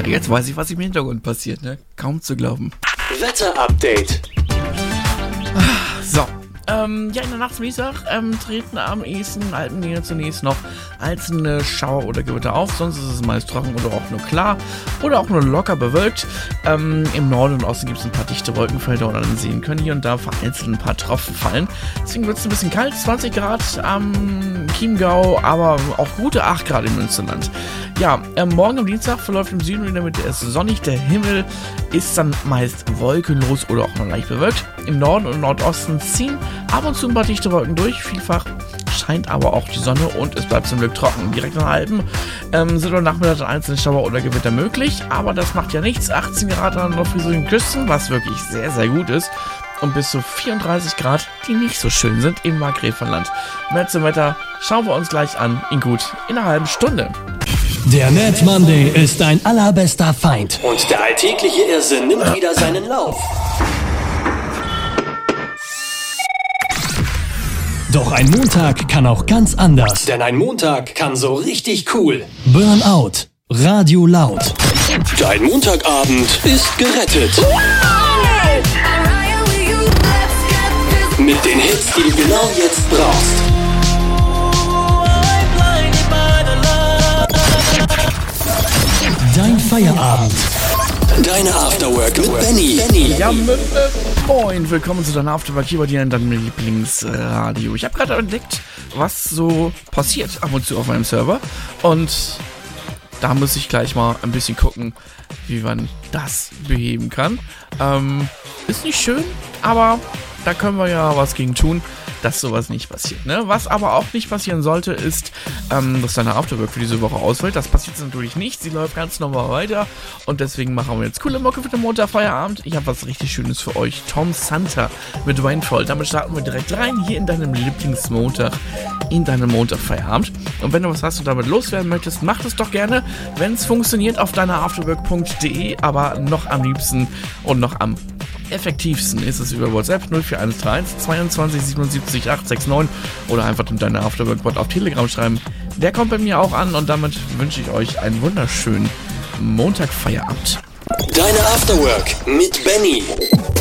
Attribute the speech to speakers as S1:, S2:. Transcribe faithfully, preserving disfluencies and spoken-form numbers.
S1: Jetzt weiß ich, was im Hintergrund passiert, ne? Kaum zu glauben.
S2: Wetter-Update.
S1: So, ähm, ja, in der Nacht zum Dienstag ähm, treten am ehesten Alpennähe zunächst noch einzelne Schauer oder Gewitter auf. Sonst ist es meist trocken oder auch nur klar oder auch nur locker bewölkt. Ähm, Im Norden und Osten gibt es ein paar dichte Wolkenfelder und an den Seen können hier und da vereinzelt ein paar Tropfen fallen. Deswegen wird es ein bisschen kalt, zwanzig Grad am Chiemgau, aber auch gute acht Grad im Münsterland. Ja, ähm, morgen am Dienstag verläuft im Süden wieder mit erst sonnig. Der Himmel ist dann meist wolkenlos oder auch nur leicht bewölkt. Im Norden und Nordosten ziehen ab und zu ein paar dichte Wolken durch. Vielfach scheint aber auch die Sonne und es bleibt zum Glück trocken. Direkt an den Alpen ähm, sind am Nachmittag einzelne Schauer oder Gewitter möglich, aber das macht ja nichts. achtzehn Grad an nordfriesischen Küsten, was wirklich sehr, sehr gut ist. Und bis zu vierunddreißig Grad, die nicht so schön sind im Markgräflerland. Mehr zum Wetter schauen wir uns gleich an, in gut in einer halben Stunde.
S3: Der Mad Monday ist dein allerbester Feind.
S2: Und der alltägliche Irrsinn nimmt wieder seinen Lauf.
S3: Doch ein Montag kann auch ganz anders.
S2: Denn ein Montag kann so richtig cool.
S3: Burnout. Radio laut.
S2: Dein Montagabend ist gerettet. Mit den Hits, die du genau jetzt brauchst.
S3: Dein Feierabend.
S2: Deine Afterwork mit Benny. Benny.
S1: Ja, m- m- moin, willkommen zu deiner Afterwork hier bei dir in deinem Lieblingsradio. Ich habe gerade entdeckt, was so passiert ab und zu auf meinem Server und da muss ich gleich mal ein bisschen gucken, wie man das beheben kann. Ähm, ist nicht schön, aber da können wir ja was gegen tun, dass sowas nicht passiert. Ne? Was aber auch nicht passieren sollte, ist, ähm, dass deine Afterwork für diese Woche ausfällt. Das passiert natürlich nicht. Sie läuft ganz normal weiter und deswegen machen wir jetzt coole Mucke für den Montagfeierabend. Ich habe was richtig Schönes für euch. Tom Santa mit Rainfall. Damit starten wir direkt rein hier in deinem Lieblingsmontag, in deinem Montagfeierabend. Und wenn du was hast und damit loswerden möchtest, mach das doch gerne, wenn es funktioniert, auf deiner afterwork punkt de, aber noch am liebsten und noch am effektivsten ist es über WhatsApp null vier eins drei eins zweiundzwanzig siebenundsiebzig acht sechs neun oder einfach in deine Afterwork-Bot auf Telegram schreiben. Der kommt bei mir auch an und damit wünsche ich euch einen wunderschönen Montagfeierabend.
S2: Deine Afterwork mit Benny.